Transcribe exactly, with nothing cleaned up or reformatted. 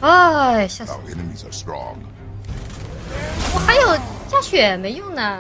哎，吓死 Our enemies are strong. 我！我还有加血没用呢。